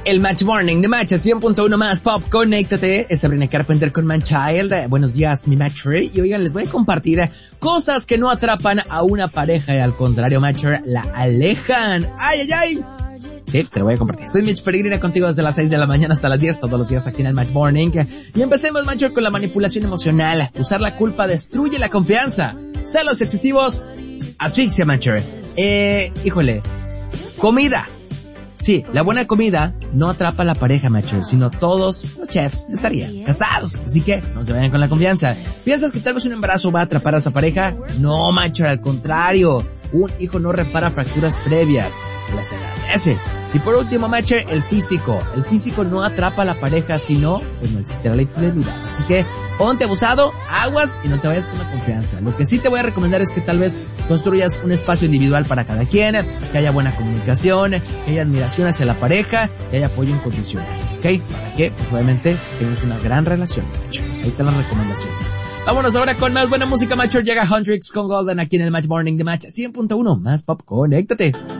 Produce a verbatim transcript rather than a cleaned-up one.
el Match Morning de Match cien punto uno más Pop. Conéctate, es Sabrina Carpenter con Manchild. Buenos días, mi Matcher. Y oigan, les voy a compartir cosas que no atrapan a una pareja y al contrario, Matcher, la alejan. ¡Ay, ay, ay! Sí, te lo voy a compartir. Soy Mitch Peregrina contigo desde las seis de la mañana hasta las diez, todos los días aquí en el Match Morning. Y empecemos, Matcher, con la manipulación emocional. Usar la culpa destruye la confianza. Celos excesivos, asfixia, Matcher. Eh, híjole, comida. Sí, la buena comida no atrapa a la pareja, macho, sino todos los chefs estarían casados. Así que no se vayan con la confianza. ¿Piensas que tal vez un embarazo va a atrapar a esa pareja? No, macho, al contrario. Un hijo no repara fracturas previas, las agradece. Y por último, macho, el físico. El físico no atrapa a la pareja, sino pues no existirá la infidelidad. Así que ponte abusado, aguas y no te vayas con la confianza. Lo que sí te voy a recomendar es que tal vez construyas un espacio individual para cada quien, que haya buena comunicación, que haya admiración hacia la pareja, que haya apoyo incondicional. ¿Ok? Para que, pues obviamente, tengas una gran relación, macho. Ahí están las recomendaciones. Vámonos ahora con más buena música, macho. Llega Huntrix con Golden aquí en el Match Morning de Match cien punto uno más Pop. Conéctate.